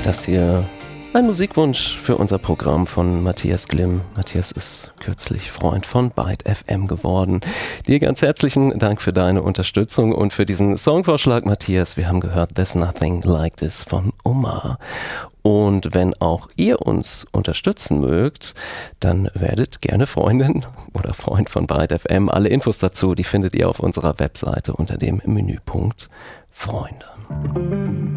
Das hier ein Musikwunsch für unser Programm von Matthias Glimm. Matthias ist kürzlich Freund von Byte FM geworden. Dir ganz herzlichen Dank für deine Unterstützung und für diesen Songvorschlag, Matthias. Wir haben gehört There's Nothing Like This von Omar. Und wenn auch ihr uns unterstützen mögt, dann werdet gerne Freundin oder Freund von Byte FM. Alle Infos dazu, die findet ihr auf unserer Webseite unter dem Menüpunkt Freunde.